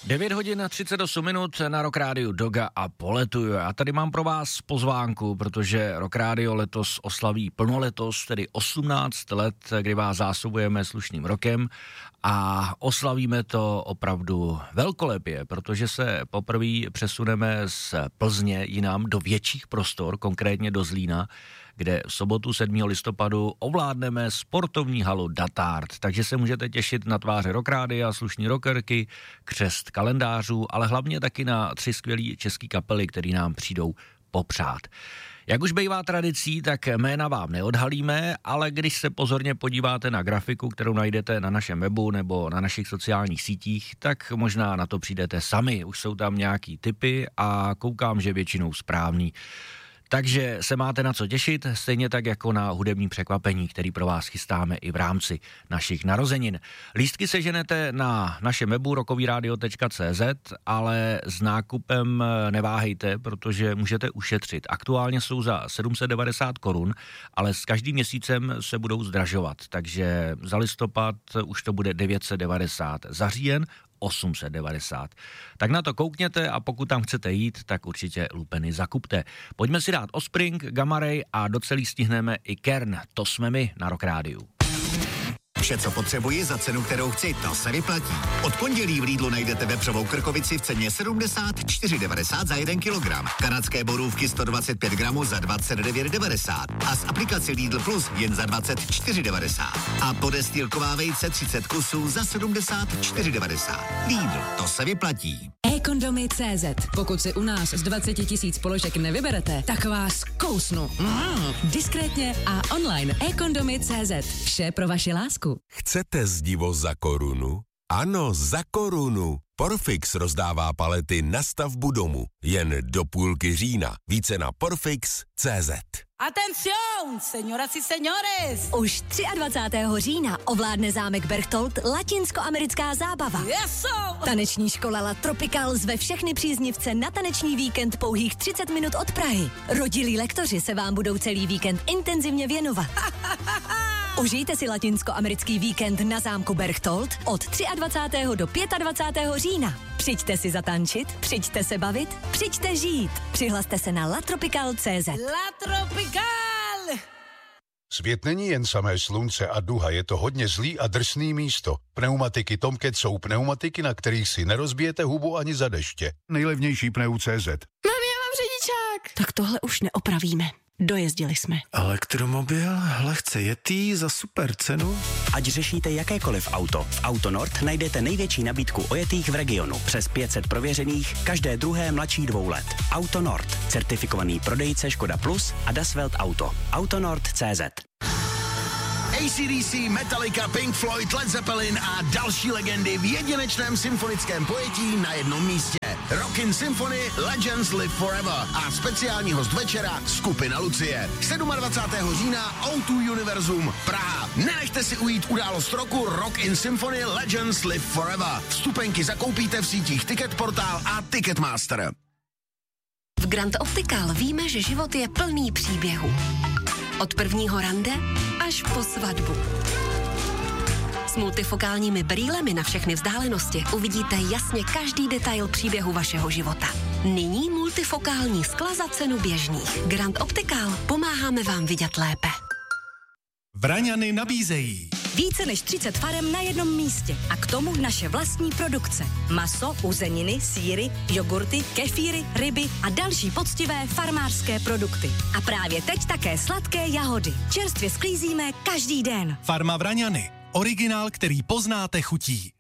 9 hodin 38 minut na Rock Rádiu Doga a poletuju. A tady mám pro vás pozvánku, protože Rock Rádio letos oslaví plnoletost, tedy 18 let, kdy vás zásobujeme slušným rokem a oslavíme to opravdu velkolepě, protože se poprvé přesuneme z Plzně jinam do větších prostor, konkrétně do Zlína, kde v sobotu 7. listopadu ovládneme sportovní halu Datard. Takže se můžete těšit na tváře Rock Rádia, slušní rockerky, křest kalendářů, ale hlavně taky na 3 skvělý český kapely, který nám přijdou popřát. Jak už bývá tradicí, tak jména vám neodhalíme, ale když se pozorně podíváte na grafiku, kterou najdete na našem webu nebo na našich sociálních sítích, tak možná na to přijdete sami. Už jsou tam nějaký tipy a koukám, že většinou správný. Takže se máte na co těšit, stejně tak jako na hudební překvapení, který pro vás chystáme i v rámci našich narozenin. Lístky seženete na našem webu rockovyradio.cz, ale s nákupem neváhejte, protože můžete ušetřit. Aktuálně jsou za 790 korun, ale s každým měsícem se budou zdražovat, takže za listopad už to bude 990, za říjen 890. Tak na to koukněte a pokud tam chcete jít, tak určitě lupeny zakupte. Pojďme si dát Offspring, Gamma Ray a docelý stihneme i Kern. To jsme my na Rock Rádiu. Vše, co potřebuji za cenu, kterou chci, to se vyplatí. Od pondělí v Lidlu najdete vepřovou krkovici v ceně 74,90 za 1 kilogram. Kanadské borůvky 125 gramů za 29,90 a z aplikaci Lidl Plus jen za 24,90. A podestýlková vejce 30 kusů za 74,90. Lidl, to se vyplatí. eKondomy.cz. Pokud si u nás z 20 000 položek nevyberete, tak vás kousnu. Diskrétně a online. eKondomy.cz. Vše pro vaši lásku. Chcete zdivo za korunu? Ano, za korunu. Porfix rozdává palety na stavbu domu. Jen do půlky října. Více na porfix.cz. Atención, señoras y señores! Už 23. října ovládne zámek Berchtold latinskoamerická zábava. Eso! Taneční škola La Tropical zve všechny příznivce na taneční víkend pouhých 30 minut od Prahy. Rodilí lektoři se vám budou celý víkend intenzivně věnovat. Užijte si latinskoamerický víkend na zámku Berchtold od 23. do 25. října. Přijďte si zatančit, přijďte se bavit, přijďte žít. Přihlaste se na latropical.cz. La Tropical! Svět není jen samé slunce a duha, je to hodně zlý a drsný místo. Pneumatiky Tomcat jsou pneumatiky, na kterých si nerozbijete hubu ani za deště. Nejlevnější pneu.cz. Mami, já mám řidičák. Tak tohle už neopravíme. Dojezdili jsme. Elektromobil, lehce jetý za super cenu. Ať řešíte jakékoliv auto, v AutoNord najdete největší nabídku ojetých v regionu. Přes 500 prověřených, každé druhé mladší 2 let. AutoNord, certifikovaný prodejce Škoda Plus a Dasvelt Auto. AutoNord.cz. AC/DC, Metallica, Pink Floyd, Led Zeppelin a další legendy v jedinečném symfonickém pojetí na jednom místě. Rockin' Symphony Legends Live Forever a speciální host večera skupina Lucie. 27. října O2 Univerzum Praha. Nenechte si ujít událost roku Rockin' Symphony Legends Live Forever. Vstupenky zakoupíte v sítích Ticketportal a Ticketmaster. V Grand Optical víme, že život je plný příběhů. Od prvního rande až po svatbu. S multifokálními brýlemi na všechny vzdálenosti uvidíte jasně každý detail příběhu vašeho života. Nyní multifokální skla za cenu běžných. Grand Optical, pomáháme vám vidět lépe. Vraňany nabízejí Více než 30 farem na jednom místě a k tomu naše vlastní produkce. Maso, uzeniny, sýry, jogurty, kefíry, ryby a další poctivé farmářské produkty. A právě teď také sladké jahody. Čerstvě sklízíme každý den. Farma Vraňany. Originál, který poznáte chutí.